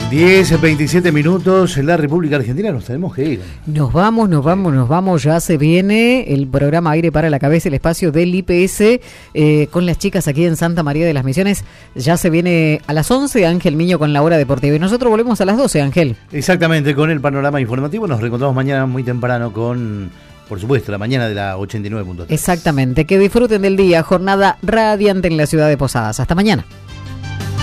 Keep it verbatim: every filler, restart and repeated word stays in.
diez, veintisiete minutos en la República Argentina, nos tenemos que ir. Nos vamos, nos vamos, nos vamos, ya se viene el programa Aire para la Cabeza, el espacio del I P S, eh, con las chicas aquí en Santa María de las Misiones. Ya se viene a las once, Ángel Miño con la hora deportiva. Y nosotros volvemos a las doce, Ángel. Exactamente, con el panorama informativo. Nos reencontramos mañana muy temprano con, por supuesto, la mañana de la ochenta y nueve punto tres. Exactamente, que disfruten del día, jornada radiante en la ciudad de Posadas. Hasta mañana.